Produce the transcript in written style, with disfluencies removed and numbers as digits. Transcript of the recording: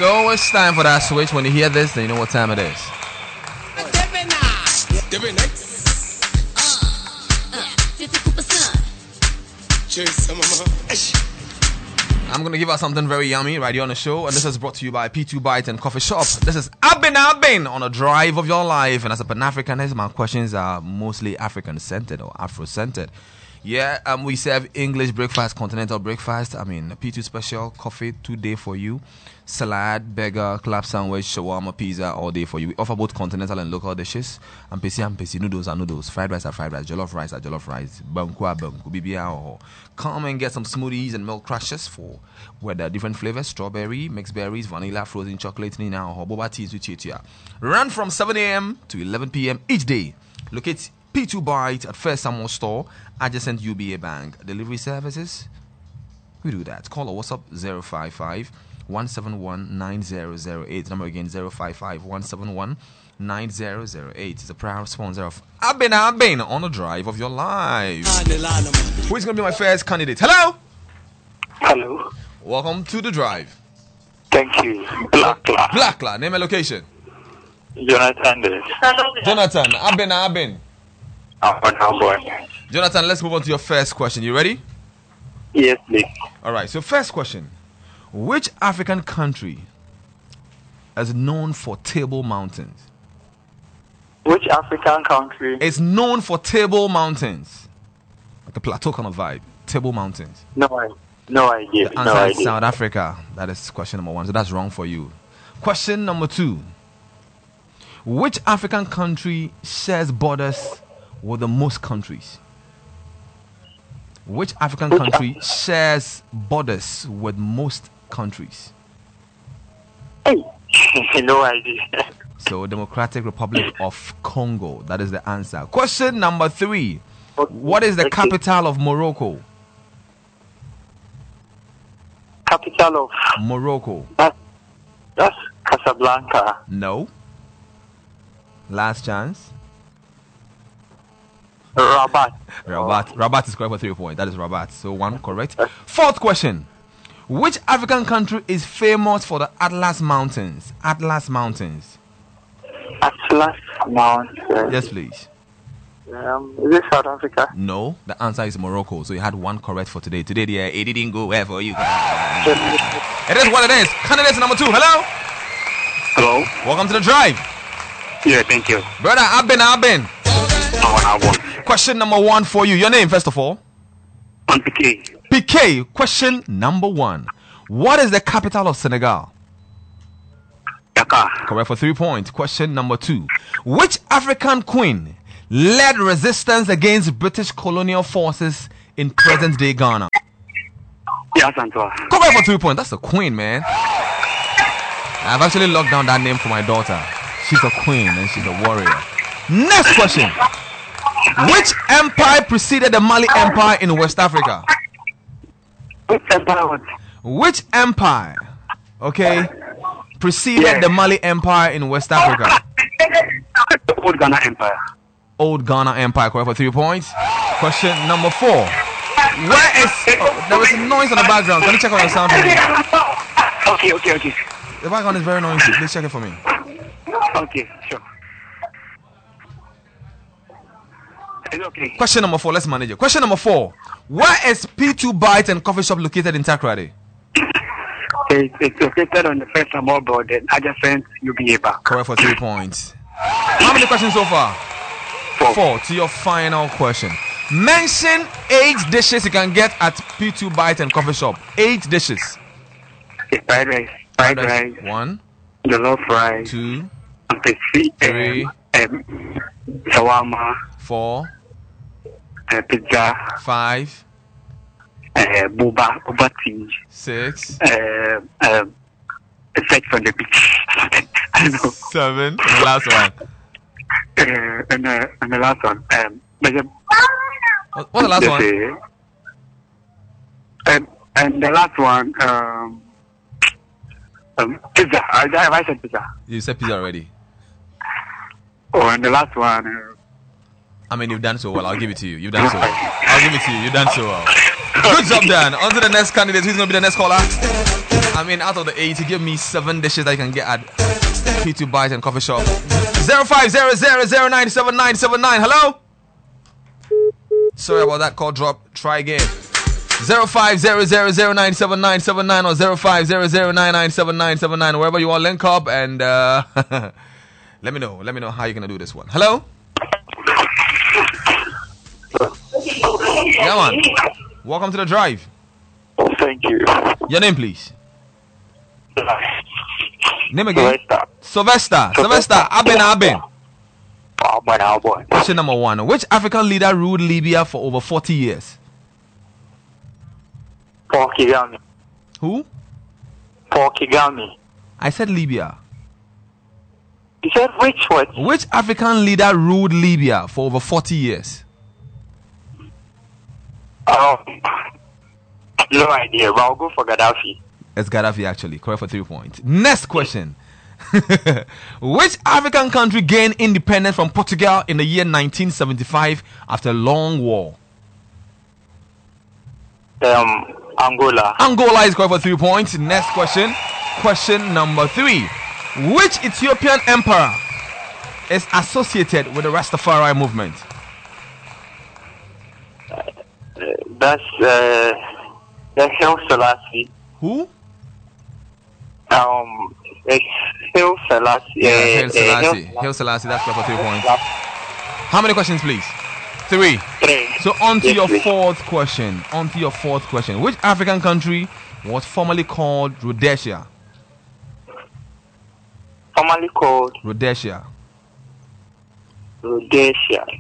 So it's time for that switch. When you hear this, then you know what time it is. I'm going to give out something very yummy right here on the show, and this is brought to you by P2 Bite and Coffee Shop. This is I've been on a drive of your life, and as a Pan-Africanist, my questions are mostly African-centered or Afro-centered. Yeah, we serve English breakfast, continental breakfast. P2 special, coffee 2 day for you. Salad, burger, club sandwich, shawarma, pizza all day for you. We offer both continental and local dishes. Ampesi, noodles are noodles. Fried rice are fried rice. Jollof rice are jollof rice. Banku are banku. Bibia. Come and get some smoothies and milk crushes for where there are different flavors. Strawberry, mixed berries, vanilla, frozen chocolate, nina, or boba teas with chicha. Run from 7 a.m. to 11 p.m. each day. Locate P2 Bite at First Samuel Store, adjacent UBA Bank. Delivery services, we do that. Call or WhatsApp 055-171-9008. Number again 055-171-9008. It's a proud sponsor of I've been on the drive of your life. Who is going to be my first candidate? Hello. Hello. Welcome to the drive. Thank you. Blackla. Name and location. Jonathan. Jonathan. I've been. Jonathan, let's move on to your first question. You ready? Yes, please. All right. So first question. Which African country is known for Table Mountains? Which African country is known for Table Mountains? Like a plateau kind of vibe. Table Mountains. No idea. The answer is South Africa. That is question number 1. So that's wrong for you. Question number 2. Which African country shares borders with the most countries? Which African country shares borders with most countries? Hey, no idea. So, Democratic Republic of Congo. That is the answer. Question number 3. Okay. What is the capital of Morocco? Capital of Morocco. That's Casablanca. No. Last chance. Rabat. Rabat is correct for 3 points. That is Rabat. So 1 correct. Fourth question. Which African country is famous for the Atlas Mountains? Atlas Mountains. Atlas Mountains. Yes, please. Is it South Africa? No. The answer is Morocco. So you had 1 correct for today. Today, it didn't go well for you. It is what it is. Candidate number 2. Hello. Hello. Welcome to the drive. Yeah, thank you. Brother, I've been. Question number 1 for you. Your name, first of all? I'm PK. PK. Question number 1. What is the capital of Senegal? Dakar. Correct for 3 points. Question number 2. Which African queen led resistance against British colonial forces in present-day Ghana? Yes, Antoine. Correct for 3 points. That's a queen, man. I've actually locked down that name for my daughter. She's a queen and she's a warrior. Next question. Which empire preceded the Mali Empire in West Africa? Which empire, preceded the Mali Empire in West Africa? The Old Ghana Empire. Old Ghana Empire, correct for 3 points. Question number 4. Where is... there was a noise in the background. Can you check on the sound for me? Okay. The background is very noisy. Please check it for me. Okay, sure. It's okay. Question number 4. Let's manage it. Question number 4. Where is P2 Bite and Coffee Shop located in Takoradi? It's located on the First Samuel board and adjacent UBA Bank. Correct for 3 points. How many questions so far? 4. To your final question. Mention 8 dishes you can get at P2 Bite and Coffee Shop. 8 dishes. Fried rice. Fried rice. 1. Jollof rice. 2. 3. Shawarma. 4. Pizza. 5. Boba tea. 6. Sex on the beach. I don't know. 7. And the last one. And the last one. What's the last one? And the last one. Pizza. Have I said pizza? You said pizza already. Oh, and the last one. You've done so well. I'll give it to you. You've done so well. I'll give it to you. You've done so well. Good job, Dan. On to the next candidate. Who's going to be the next caller? I mean, out of the 8, give me 7 dishes that you can get at P2 Bites and Coffee Shop. 0500097979. Hello? Sorry about that call drop. Try again. 0500097979 or 0500997979. Wherever you are, link up and let me know. Let me know how you're gonna do this one. Hello? Yeah, man. Welcome to the drive. Thank you. Your name, please. Name again. Sylvester. I've been. Question number 1. Which African leader ruled Libya for over 40 years? Paul Kagame. Who? Paul Kagame. I said Libya. You said which what? Which African leader ruled Libya for over 40 years? No idea, but I'll go for Gaddafi. It's Gaddafi, actually. Correct for 3 points. Next question. Which African country gained independence from Portugal in the year 1975 after a long war? Angola. Angola is correct for 3 points. Next question. Question number 3. Which Ethiopian emperor is associated with the Rastafari movement? That's Haile Selassie. Who? It's Haile Selassie. Haile Selassie. Haile Selassie, that's correct for 3 points. How many questions, please? 3. 3. So on to your fourth question. Which African country was formerly called Rhodesia? Formerly called Rhodesia. Rhodesia.